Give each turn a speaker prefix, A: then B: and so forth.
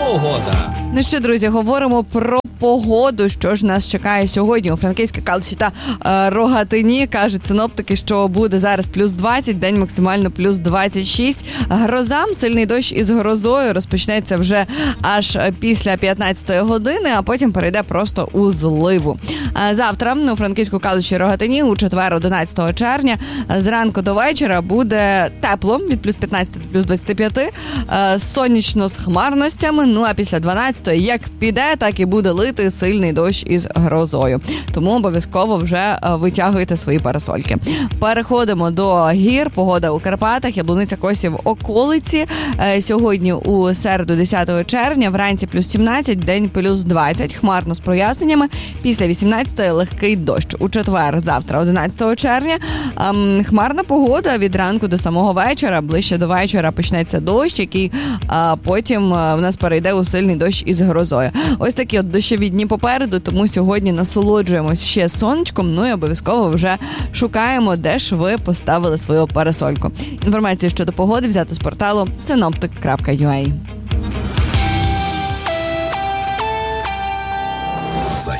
A: Погода.
B: Ну що, друзі, говоримо про погоду. Що ж нас чекає сьогодні у Франківській, Калуші та Рогатині. Кажуть синоптики, що буде зараз плюс 20, день максимально плюс 26. Гроза, сильний дощ із грозою розпочнеться вже аж після 15-ї години, а потім перейде просто у зливу. Завтра у Франківську, Калуші і Рогатині у четвер, 11 червня, зранку до вечора буде тепло, від плюс 15 до плюс 25, сонячно з хмарностями, ну а після 12-ї, як піде, так і буде лити сильний дощ із грозою. Тому обов'язково вже витягуйте свої парасольки. Переходимо до гір. Погода у Карпатах, Яблуниця, Косів, околиці. Сьогодні у середу, 10 червня, вранці плюс 17, день плюс 20, хмарно з проясненнями. Після 18-ї легкий дощ. У четвер, завтра, 11 червня, хмарна погода від ранку до самого вечора. Ближче до вечора почнеться дощ, який потім в нас перейде у сильний дощ із грозою. Ось такі от дощові дні попереду, тому сьогодні насолоджуємось ще сонечком, ну і обов'язково вже шукаємо, де ж ви поставили свою парасольку. Інформацію щодо погоди взято з порталу synoptic.ua.